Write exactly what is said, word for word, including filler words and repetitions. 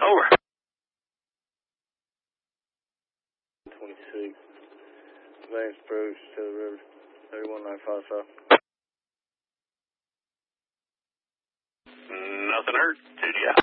Over. twenty-six. Advanced approach to the river. thirty-one nine five five. Nothing hurt. two G out.